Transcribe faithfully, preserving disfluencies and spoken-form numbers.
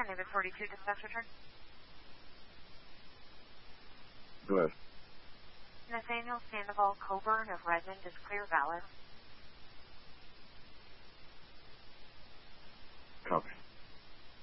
David forty-two, dispatch return. Go ahead. Nathaniel Sandoval Coburn of Redmond is clear valid.